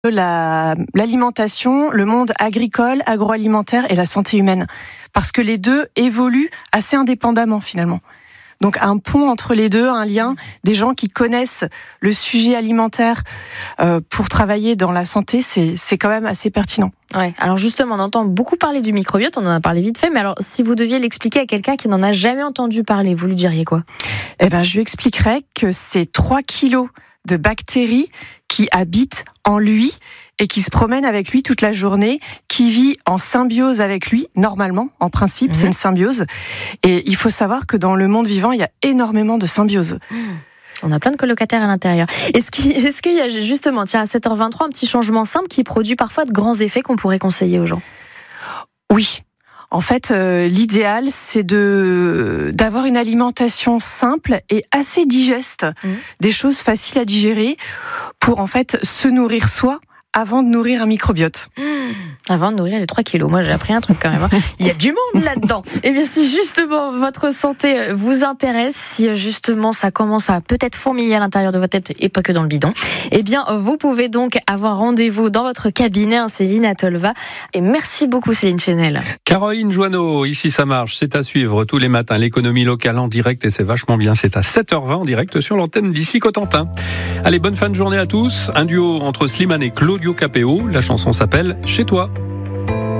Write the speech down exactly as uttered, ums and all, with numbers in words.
la, l'alimentation, le monde agricole, agroalimentaire et la santé humaine. Parce que les deux évoluent assez indépendamment finalement. Donc un pont entre les deux, un lien, des gens qui connaissent le sujet alimentaire euh, pour travailler dans la santé, c'est, c'est quand même assez pertinent. Ouais. Alors justement, on entend beaucoup parler du microbiote, on en a parlé vite fait, mais alors si vous deviez l'expliquer à quelqu'un qui n'en a jamais entendu parler, vous lui diriez quoi ? Eh ben, je lui expliquerais que c'est trois kilos de bactéries qui habitent en lui et qui se promènent avec lui toute la journée, qui vit en symbiose avec lui, normalement, en principe, mmh. c'est une symbiose. Et il faut savoir que dans le monde vivant, il y a énormément de symbiose. Mmh. On a plein de colocataires à l'intérieur. Est-ce qu'il, est-ce qu'il y a justement, tiens, à sept heures vingt-trois, un petit changement simple qui produit parfois de grands effets qu'on pourrait conseiller aux gens ? Oui. En fait, euh, l'idéal, c'est de d'avoir une alimentation simple et assez digeste, mmh. des choses faciles à digérer pour en fait se nourrir soi avant de nourrir un microbiote. Mmh. Avant de nourrir les trois kilos. Moi, j'ai appris un truc quand même. Hein. Il y a du monde là-dedans. Et bien, si justement votre santé vous intéresse, si justement ça commence à peut-être fourmiller à l'intérieur de votre tête et pas que dans le bidon, eh bien, vous pouvez donc avoir rendez-vous dans votre cabinet, hein, Céline Attolva. Et merci beaucoup, Céline Chenel. Caroline Joanneau, ici ça marche. C'est à suivre tous les matins. L'économie locale en direct et c'est vachement bien. C'est à sept heures vingt en direct sur l'antenne d'ici Cotentin. Allez, bonne fin de journée à tous. Un duo entre Slimane et Claudio Capéo. La chanson s'appelle Chez toi.